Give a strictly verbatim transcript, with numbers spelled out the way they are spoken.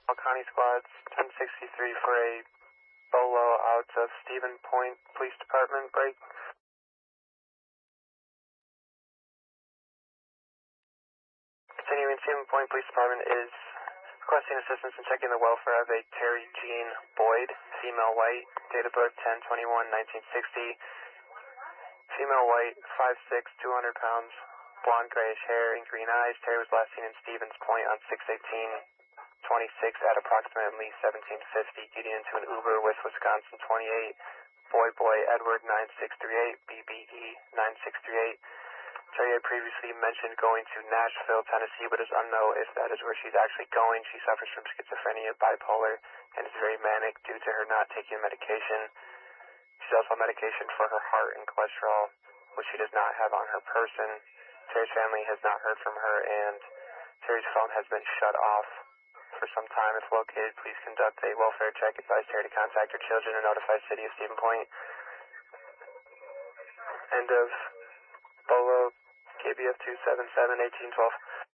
County squads, ten sixty-three for a bolo out of Stephen Point Police Department break. Continuing, Stephen Point Police Department is requesting assistance in checking the welfare of a Terry Jean Boyd, female white, date of birth ten twenty-one nineteen sixty, female white, five six, two hundred pounds, blonde grayish hair and green eyes. Terry was last seen in Stevens Point on six eighteen twenty-six at approximately seventeen fifty, getting into an Uber with Wisconsin twenty-eight, Boy Boy Edward nine six three eight, B B E nine six three eight. Terry had previously mentioned going to Nashville, Tennessee, but is unknown if that is where she's actually going. She suffers from schizophrenia, bipolar, and is very manic due to her not taking medication. She's also on medication for her heart and cholesterol, which she does not have on her person. Terry's family has not heard from her, and Terry's phone has been shut off for some time. If located, please conduct a welfare check. Advise Terry to contact her children and notify City of Stephen Point. End of Bolo, K B F two seven seven, eighteen twelve.